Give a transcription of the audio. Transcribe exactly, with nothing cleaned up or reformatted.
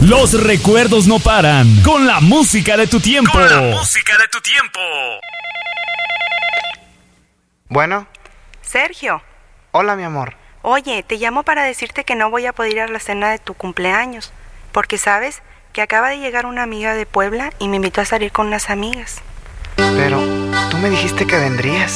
Los recuerdos no paran. Con la música de tu tiempo. Con la música de tu tiempo. Bueno. Sergio. Hola, mi amor. Oye, te llamo para decirte que no voy a poder ir a la cena de tu cumpleaños. Porque, ¿sabes? Que acaba de llegar una amiga de Puebla y me invitó a salir con unas amigas. Pero tú me dijiste que vendrías.